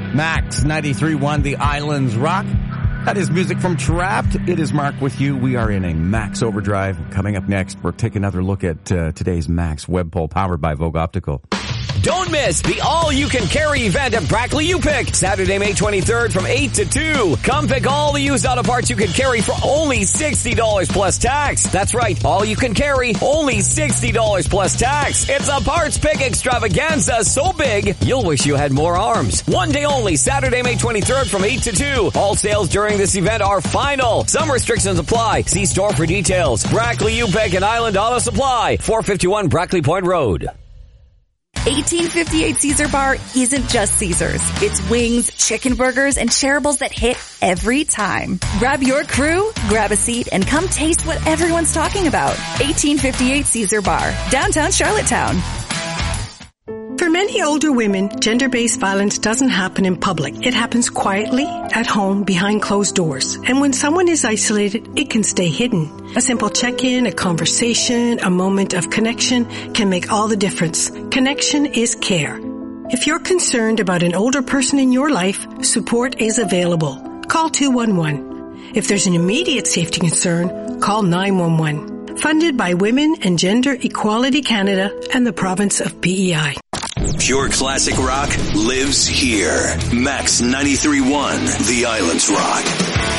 Max 93.1, The Islands Rock. That is music from Trapped. It is Mark with you. We are in a Max Overdrive. Coming up next, we'll take another look at today's Max web poll powered by Vogue Optical. Don't miss the all-you-can-carry event at Brackley U-Pick, Saturday, May 23rd from 8 to 2. Come pick all the used auto parts you can carry for only $60 plus tax. That's right, all you can carry, only $60 plus tax. It's a parts pick extravaganza so big, you'll wish you had more arms. One day only, Saturday, May 23rd from 8 to 2. All sales during this event are final. Some restrictions apply. See store for details. Brackley U-Pick and Island Auto Supply, 451 Brackley Point Road. 1858 Caesar Bar isn't just Caesars. It's wings, chicken burgers, and shareables that hit every time. Grab your crew, grab a seat, and come taste what everyone's talking about. 1858 Caesar Bar, downtown Charlottetown. For many older women, gender-based violence doesn't happen in public. It happens quietly, at home, behind closed doors. And when someone is isolated, it can stay hidden. A simple check-in, a conversation, a moment of connection can make all the difference. Connection is care. If you're concerned about an older person in your life, support is available. Call 211. If there's an immediate safety concern, call 911. Funded by Women and Gender Equality Canada and the province of PEI. Pure classic rock lives here. Max 93.1, The Islands Rock.